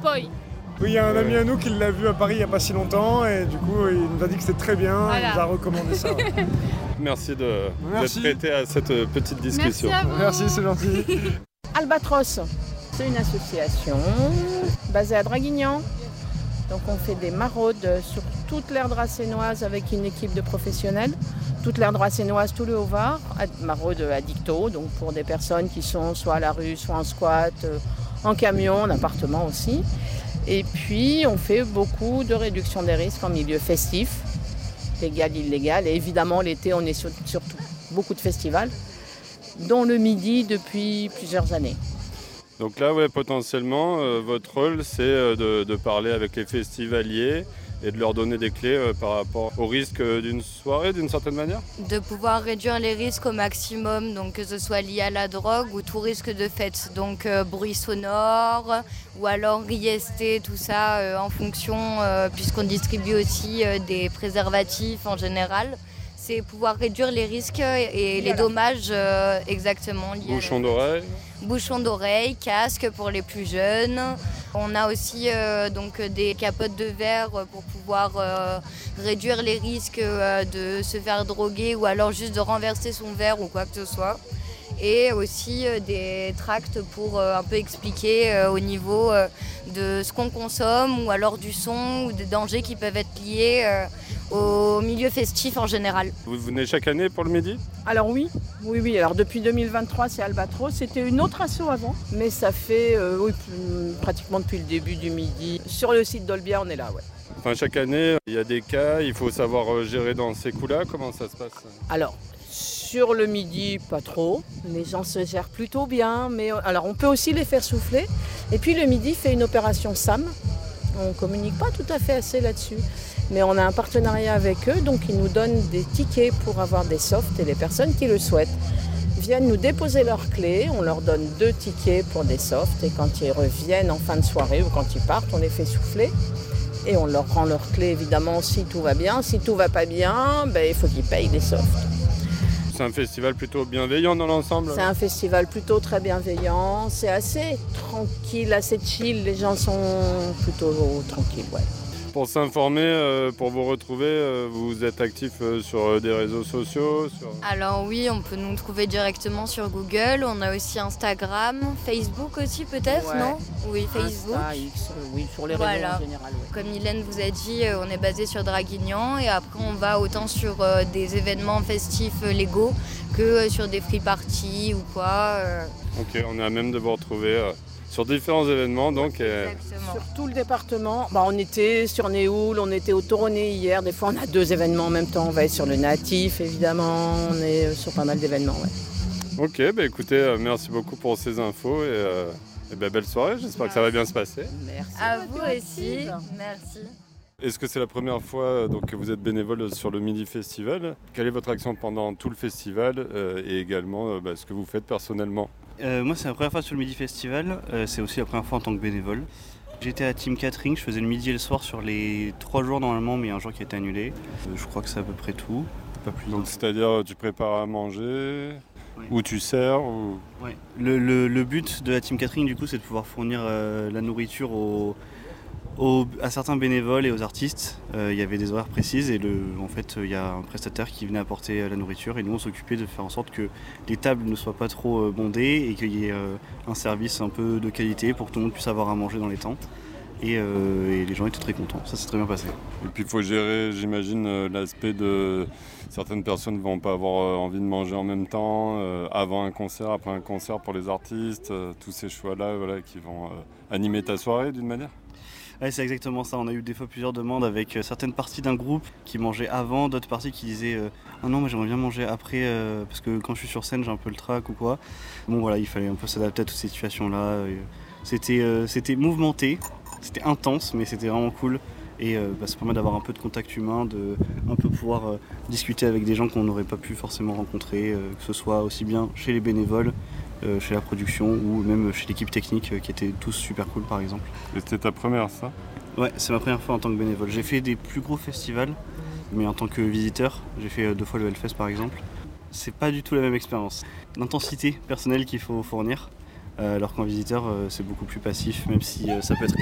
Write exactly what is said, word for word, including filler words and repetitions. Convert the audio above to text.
Poi. Oui, il y a un ami à nous qui l'a vu à Paris il n'y a pas si longtemps et du coup il nous a dit que c'était très bien, Voilà. il nous a recommandé ça. Ouais. Merci de Merci. d'être prêté à cette petite discussion. Merci à vous. Merci, c'est gentil. Albatros, c'est une association basée à Draguignan. Donc on fait des maraudes sur toute l'aire dracénoise avec une équipe de professionnels. Toute l'aire dracénoise, tout le Haut-Var, maraude à dicto, donc pour des personnes qui sont soit à la rue, soit en squat, en camion, en appartement aussi. Et puis on fait beaucoup de réduction des risques en milieu festif, légal, illégal. Et évidemment l'été on est sur, sur beaucoup de festivals, dont le Midi depuis plusieurs années. Donc là, ouais, potentiellement, euh, votre rôle, c'est euh, de, de parler avec les festivaliers et de leur donner des clés euh, par rapport au risque d'une soirée, d'une certaine manière ? De pouvoir réduire les risques au maximum, donc que ce soit lié à la drogue ou tout risque de fête, donc euh, bruit sonore ou alors I S T, tout ça euh, en fonction, euh, puisqu'on distribue aussi euh, des préservatifs en général. C'est pouvoir réduire les risques et les dommages euh, exactement liés. Bouchons d'oreille. Bouchons d'oreille, casque pour les plus jeunes. On a aussi euh, donc des capotes de verre pour pouvoir euh, réduire les risques euh, de se faire droguer ou alors juste de renverser son verre ou quoi que ce soit. Et aussi euh, des tracts pour euh, un peu expliquer euh, au niveau euh, de ce qu'on consomme ou alors du son ou des dangers qui peuvent être liés euh, au milieu festif en général. Vous venez chaque année pour le Midi ? Alors oui, oui, oui. Alors depuis deux mille vingt-trois, c'est Albatros. C'était une autre asso avant, mais ça fait euh, oui, pratiquement depuis le début du Midi. Sur le site d'Olbia, on est là, ouais. Enfin, chaque année, il y a des cas, il faut savoir gérer dans ces coups-là. Comment ça se passe ? Alors, sur le Midi, pas trop. Les gens se gèrent plutôt bien, mais alors on peut aussi les faire souffler. Et puis le Midi fait une opération S A M. On ne communique pas tout à fait assez là-dessus. Mais on a un partenariat avec eux, donc ils nous donnent des tickets pour avoir des softs et les personnes qui le souhaitent viennent nous déposer leurs clés. On leur donne deux tickets pour des softs et quand ils reviennent en fin de soirée ou quand ils partent, on les fait souffler. Et on leur rend leurs clés évidemment si tout va bien. Si tout va pas bien, ben, il faut qu'ils payent les softs. C'est un festival plutôt bienveillant dans l'ensemble ? C'est un festival plutôt très bienveillant. C'est assez tranquille, assez chill. Les gens sont plutôt tranquilles, ouais. Pour s'informer, euh, pour vous retrouver, euh, vous êtes actif euh, sur des réseaux sociaux sur... Alors oui, on peut nous trouver directement sur Google. On a aussi Instagram, Facebook aussi peut-être, Ouais. non ? Oui, Facebook. Insta, X, oui, sur les Voilà. réseaux en général. Ouais. Comme Hélène vous a dit, euh, on est basé sur Draguignan et après on va autant sur euh, des événements festifs euh, légaux que euh, sur des free parties ou quoi. euh. Ok, on est à même de vous retrouver euh, sur différents événements. Donc, euh, Exactement. Sur tout le département, bah, on était sur Néoul, on était au Toronné hier. Des fois, on a deux événements en même temps. On va être sur le Natif, évidemment. On est sur pas mal d'événements. Ouais. ok, bah écoutez, euh, merci beaucoup pour ces infos et, euh, et bah, belle soirée. J'espère que ça va bien se passer. Merci. À vous aussi, merci. Est-ce que c'est la première fois euh, donc, que vous êtes bénévole sur le Midi Festival ? Quelle est votre action pendant tout le festival euh, et également euh, bah, ce que vous faites personnellement ? Euh, moi, c'est la première fois sur le Midi Festival. Euh, c'est aussi la première fois en tant que bénévole. J'étais à Team Catering, je faisais le midi et le soir sur les trois jours normalement, mais il y a un jour qui a été annulé. Euh, je crois que c'est à peu près tout. Pas plus. Donc, c'est-à-dire, tu prépares à manger, Oui. ou tu sers ou... Ouais. Le, le- le but de la Team Catering, du coup, c'est de pouvoir fournir euh, la nourriture aux, aux- à certains bénévoles et aux artistes. Euh, Il y avait des horaires précises et le, en fait, il y a un prestataire qui venait apporter euh, la nourriture et nous, on s'occupait de faire en sorte que les tables ne soient pas trop euh, bondées et qu'il y ait euh, un service un peu de qualité pour que tout le monde puisse avoir à manger dans les temps. Et, euh, et les gens étaient très contents, ça s'est très bien passé. Et puis, il faut gérer, j'imagine, euh, l'aspect de... Certaines personnes ne vont pas avoir euh, envie de manger en même temps, euh, avant un concert, après un concert pour les artistes, euh, tous ces choix-là voilà, qui vont euh, animer ta soirée d'une manière. Ouais, c'est exactement ça. On a eu des fois plusieurs demandes avec euh, certaines parties d'un groupe qui mangeaient avant, d'autres parties qui disaient euh, ah non, moi j'aimerais bien manger après euh, parce que quand je suis sur scène j'ai un peu le trac ou quoi. Bon voilà, il fallait un peu s'adapter à toutes ces situations-là. Euh, C'était, euh, c'était mouvementé, c'était intense, mais c'était vraiment cool. Et euh, bah, ça permet d'avoir un peu de contact humain, de un peu pouvoir euh, discuter avec des gens qu'on n'aurait pas pu forcément rencontrer, euh, que ce soit aussi bien chez les bénévoles, euh, chez la production ou même chez l'équipe technique euh, qui étaient tous super cool par exemple. Et c'était ta première, ça ? Ouais, c'est ma première fois en tant que bénévole. J'ai fait des plus gros festivals, mais en tant que visiteur, j'ai fait euh, deux fois le Hellfest par exemple. C'est pas du tout la même expérience. L'intensité personnelle qu'il faut fournir, euh, alors qu'en visiteur, euh, c'est beaucoup plus passif, même si euh, ça peut être